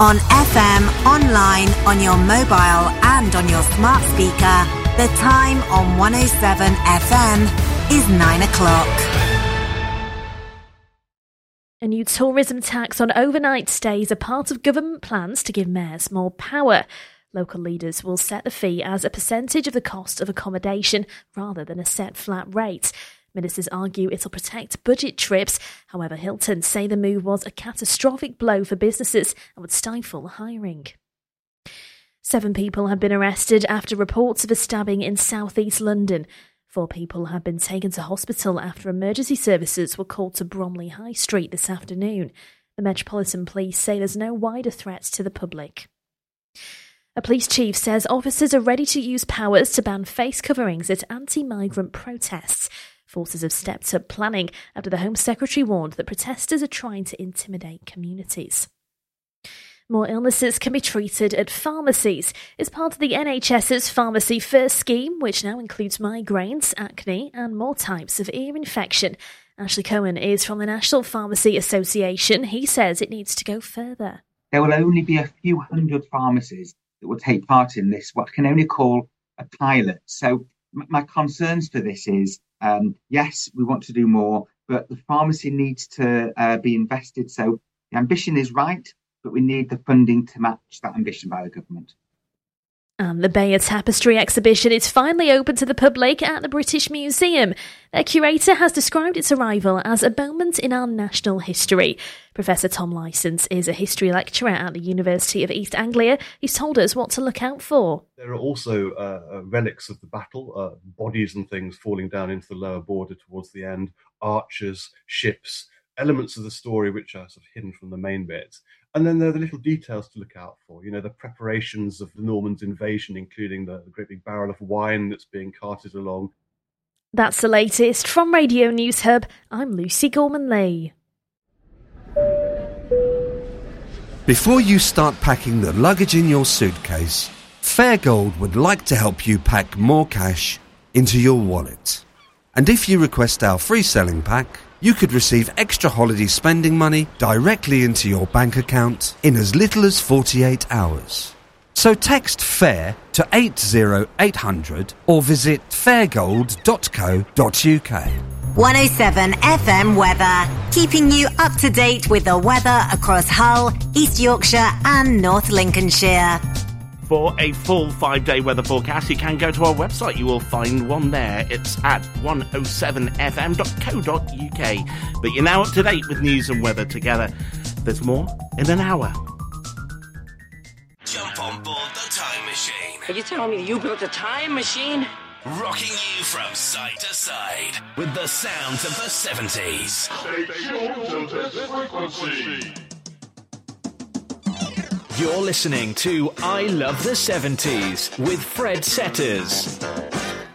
On FM, online, on your mobile and on your smart speaker, the time on 107 FM is 9 o'clock. A new tourism tax on overnight stays are part of government plans to give mayors more power. Local leaders will set the fee as a percentage of the cost of accommodation rather than a set flat rate. Ministers argue it'll protect budget trips. However, Hilton say the move was a catastrophic blow for businesses and would stifle hiring. 7 people have been arrested after reports of a stabbing in southeast London. 4 people have been taken to hospital after emergency services were called to Bromley High Street this afternoon. The Metropolitan Police say there's no wider threat to the public. A police chief says officers are ready to use powers to ban face coverings at anti-migrant protests. Forces have stepped up planning after the Home Secretary warned that protesters are trying to intimidate communities. More illnesses can be treated at pharmacies. It's part of the NHS's Pharmacy First scheme, which now includes migraines, acne and more types of ear infection. Ashley Cohen is from the National Pharmacy Association. He says it needs to go further. There will only be a few hundred pharmacies that will take part in this, what can only call a pilot. So my concerns for this is, yes, we want to do more, but the pharmacy needs to be invested. So the ambition is right, but we need the funding to match that ambition by the government. And the Beyer Tapestry exhibition is finally open to the public at the British Museum. Their curator has described its arrival as a moment in our national history. Professor Tom Licence is a history lecturer at the University of East Anglia. He's told us what to look out for. There are also relics of the battle, bodies and things falling down into the lower border towards the end, archers, ships, elements of the story which are sort of hidden from the main bits. And then there are the little details to look out for, the preparations of the Normans' invasion, including the great big barrel of wine that's being carted along. That's the latest from Radio News Hub. I'm Lucy Gorman-Lee. Before you start packing the luggage in your suitcase, Fairgold would like to help you pack more cash into your wallet. And if you request our free selling pack, you could receive extra holiday spending money directly into your bank account in as little as 48 hours. So text FAIR to 80800 or visit fairgold.co.uk. 107 FM weather, keeping you up to date with the weather across Hull, East Yorkshire and North Lincolnshire. For a full 5-day weather forecast, you can go to our website. You will find one there. It's at 107fm.co.uk. But you're now up to date with news and weather together. There's more in an hour. Jump on board the time machine. Are you telling me you built a time machine? Rocking you from side to side with the sounds of the 70s. Stay tuned to this frequency. You're listening to I Love the 70s with Fred Setters.